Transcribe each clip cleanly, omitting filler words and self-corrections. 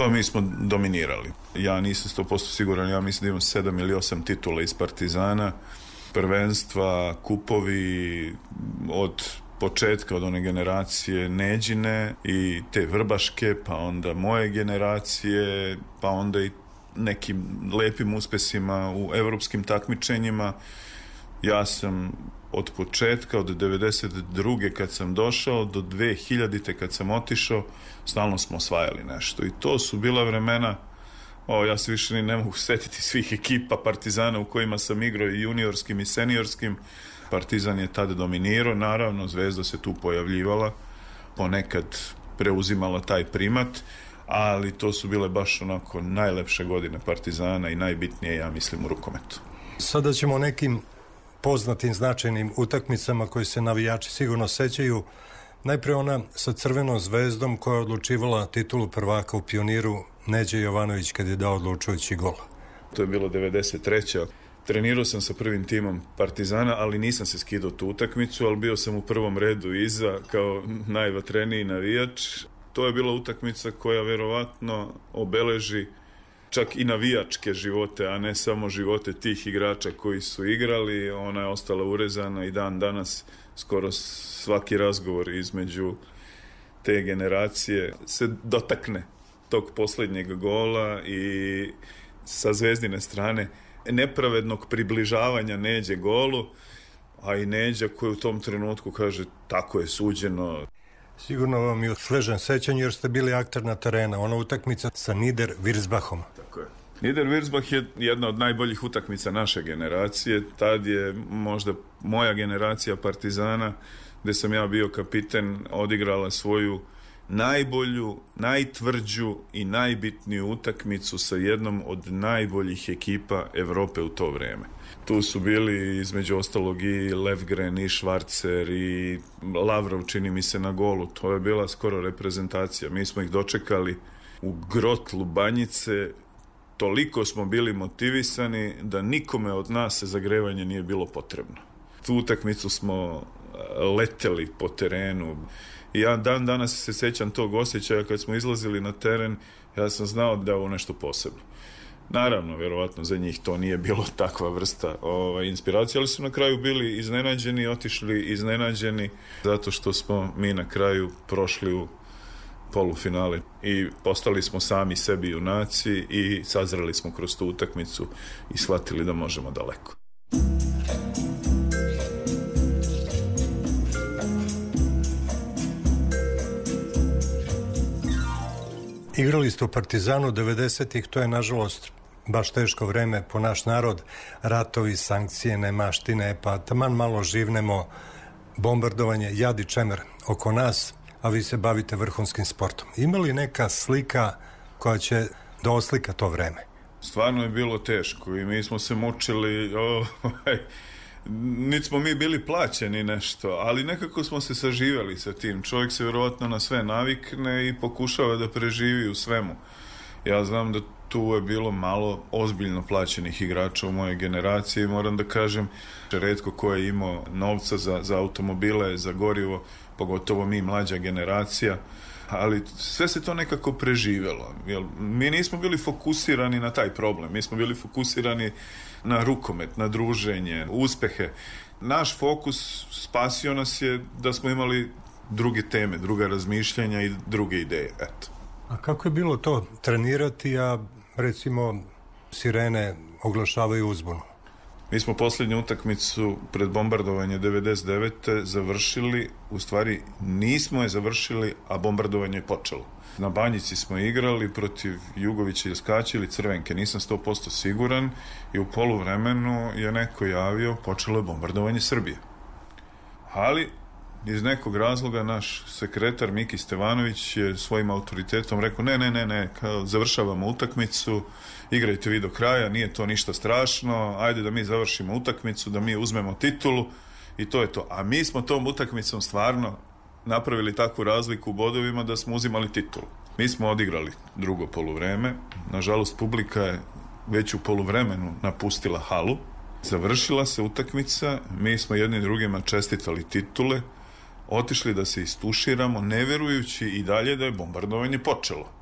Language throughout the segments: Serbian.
Pa mi smo dominirali. Ja nisam 100% siguran, ja mislim da imam 7 ili 8 titula iz Partizana, prvenstva, kupovi od početka, od one generacije Neđine i te Vrbaške, pa onda moje generacije, pa onda i nekim lepim uspesima u evropskim takmičenjima. Ja sam od početka, od 92. kad sam došao do 2000. kad sam otišao, stalno smo osvajali nešto. I to su bila vremena, ja se više ni ne mogu setiti svih ekipa Partizana u kojima sam igrao i juniorskim i seniorskim. Partizan je tada dominirao, naravno Zvezda se tu pojavljivala, ponekad preuzimala taj primat, ali to su bile baš onako najlepše godine Partizana i najbitnije, ja mislim, u rukometu. Sada ćemo o nekim poznatim značajnim utakmicama koji se navijači sigurno sećaju. Najpre ona sa Crvenom zvezdom koja je odlučivala titulu prvaka u Pioniru, Neđe Jovanović kad je dao odlučujući gol. To je bilo 93. Trenirao sam sa prvim timom Partizana, ali nisam se skidao tu utakmicu, ali bio sam u prvom redu iza kao najvatreniji navijač. To je bila utakmica koja verovatno obeleži čak i navijačke živote, a ne samo živote tih igrača koji su igrali. Ona je ostala urezana i dan danas skoro svaki razgovor između te generacije se dotakne tog posljednjeg gola i sa Zvezdine strane nepravednog približavanja Neđe golu, a i Neđa koji u tom trenutku kaže tako je suđeno. Sigurno vam je u svežem sećanju jer ste bili akter na terena, ona utakmica sa Nieder-Wirsbachom. Tako je. Nieder-Wirsbach je jedna od najboljih utakmica naše generacije. Tad je možda moja generacija Partizana, gde sam ja bio kapiten, odigrala svoju najbolju, najtvrđu i najbitniju utakmicu sa jednom od najboljih ekipa Evrope u to vreme. Tu su bili između ostalog i Levgren i Švarcer i Lavrov, čini mi se, na golu. To je bila skoro reprezentacija. Mi smo ih dočekali u grotlu Banjice. Toliko smo bili motivisani da nikome od nas zagrevanje nije bilo potrebno. Tu utakmicu smo leteli po terenu. I ja dan danas se sećam tog osjećaja kad smo izlazili na teren, ja sam znao da je ovo nešto posebno. Naravno, vjerovatno za njih to nije bilo takva vrsta inspiracije, ali su na kraju bili iznenađeni, otišli iznenađeni zato što smo mi na kraju prošli u polufinale i postali smo sami sebi junaci i sazreli smo kroz tu utakmicu i shvatili da možemo daleko. Igrali ste u Partizanu 90-ih, to je nažalost baš teško vreme po naš narod, ratovi, sankcije, nemaštine, pa taman malo živnemo, bombardovanje, jad i čemer oko nas, a vi se bavite vrhunskim sportom. Ima li neka slika koja će da oslika to vreme? Stvarno je bilo teško i mi smo se mučili, niti smo mi bili plaćeni nešto, ali nekako smo se saživali sa tim. Čovjek se vjerovatno na sve navikne i pokušava da preživi u svemu. Ja znam da tu je bilo malo ozbiljno plaćenih igrača u mojoj generaciji. Moram da kažem, retko ko je imao novca za automobile, za gorivo, pogotovo mi mlađa generacija, ali sve se to nekako preživelo. Mi nismo bili fokusirani na taj problem, mi smo bili fokusirani na rukomet, na druženje, uspehe. Naš fokus spasio nas je da smo imali druge teme, druga razmišljanja i druge ideje. Eto. A kako je bilo to trenirati, a recimo sirene oglašavaju uzbunu? Mi smo posljednju utakmicu pred bombardovanje 99. završili, u stvari nismo je završili, a bombardovanje je počelo. Na Banjici smo igrali protiv Jugovića i Skaća ili Crvenke, nisam 100% siguran, i u poluvremenu je neko javio, počelo je bombardovanje Srbije. Ali iz nekog razloga naš sekretar Miki Stevanović je svojim autoritetom rekao ne, završavamo utakmicu, igrajte vi do kraja, nije to ništa strašno, ajde da mi završimo utakmicu, da mi uzmemo titulu i to je to. A mi smo tom utakmicom stvarno napravili takvu razliku u bodovima da smo uzimali titulu. Mi smo odigrali drugo poluvreme, nažalost publika je već u poluvremenu napustila halu, završila se utakmica, mi smo jedni drugima čestitali titule, otišli da se istuširamo, ne verujući i dalje da je bombardovanje počelo.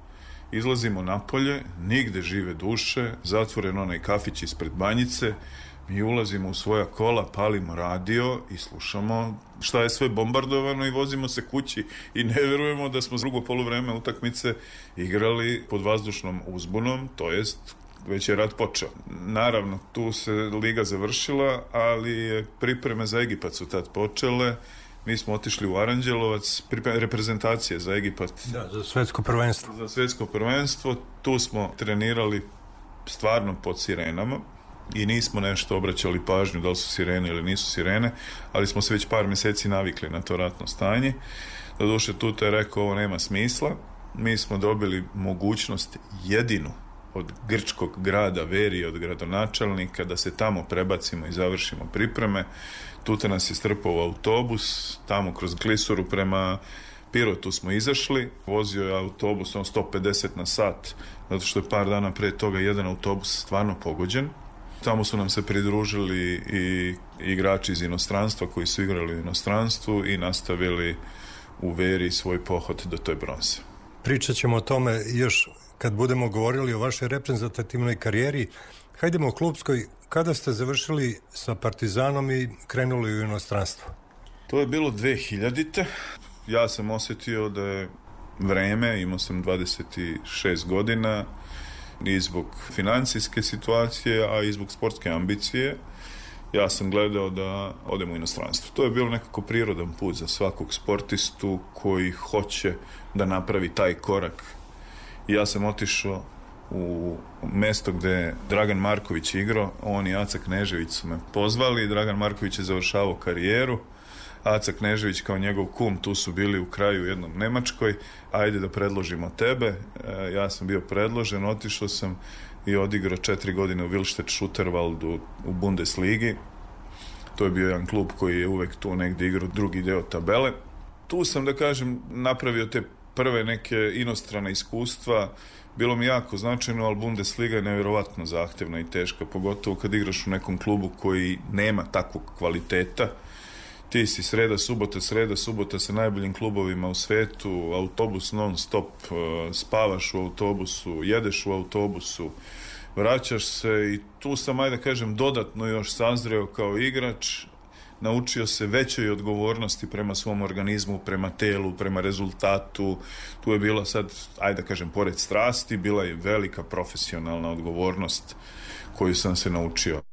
izlazimo napolje, nigde žive duše, zatvoren onaj kafić ispred banjice, mi ulazimo u svoja kola, palimo radio i slušamo šta je sve bombardovano i vozimo se kući i ne verujemo da smo drugo poluvreme utakmice igrali pod vazdušnom uzbunom, to jest već je rat počeo. Naravno, tu se liga završila, ali je pripreme za Egipat su tad počele. Mi smo otišli u Aranđelovac, reprezentacije za Egipat. Da, za svetsko prvenstvo. Za svetsko prvenstvo. Tu smo trenirali stvarno pod sirenama i nismo nešto obraćali pažnju da li su sirene ili nisu sirene, ali smo se već par mjeseci navikli na to ratno stanje. Doduše, tu je rekao, ovo nema smisla. Mi smo dobili mogućnost jedinu od grčkog grada Veri, od gradonačelnika, da se tamo prebacimo i završimo pripreme. Tuta nas je strpao u autobus, tamo kroz Klisuru prema Pirotu smo izašli, vozio je autobus 150 na sat, zato što je par dana prije toga jedan autobus stvarno pogođen. Tamo su nam se pridružili i igrači iz inostranstva koji su igrali u inostranstvu i nastavili u Veri svoj pohod do toj bronze. Pričat ćemo o tome još kad budemo govorili o vašoj reprezentativnoj karijeri. Hajdemo o klubskoj. Kada ste završili sa Partizanom i krenuli u inostranstvo? To je bilo 2000. Ja sam osjetio da je vreme, imao sam 26 godina i zbog financijske situacije, a i zbog sportske ambicije. Ja sam gledao da odem u inostranstvo. To je bilo nekako prirodan put za svakog sportistu koji hoće da napravi taj korak. I ja sam otišao u mesto gde je Dragan Marković igrao, on i Aca Knežević su me pozvali, Dragan Marković je završavao karijeru, Aca Knežević kao njegov kum, tu su bili u kraju jednom Nemačkoj, ajde da predložimo tebe. Ja sam bio predložen, otišao sam i odigrao 4 godine u Willstedt-Schutterwaldu u Bundesligi. To je bio jedan klub koji je uvek tu negdje igrao drugi deo tabele. Tu sam, da kažem, napravio te prve neke inostrane iskustva. Bilo mi jako značajno, ali Bundesliga je nevjerovatno zahtevna i teška, pogotovo kad igraš u nekom klubu koji nema takvog kvaliteta. Ti si sreda, subota sa najboljim klubovima u svetu, autobus non stop, spavaš u autobusu, jedeš u autobusu, vraćaš se i tu sam, ajde kažem, dodatno još sazreo kao igrač, naučio se većoj odgovornosti prema svom organizmu, prema telu, prema rezultatu. Tu je bila sad, ajde da kažem, pored strasti, bila je velika profesionalna odgovornost koju sam se naučio.